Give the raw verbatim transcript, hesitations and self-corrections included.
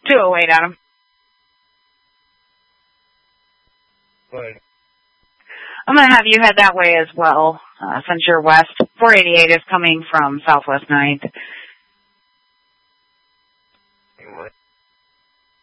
two oh eight, Adam. Right. I'm going to have you head that way as well, uh, since you're west. four eighty-eight is coming from southwest ninth. Right.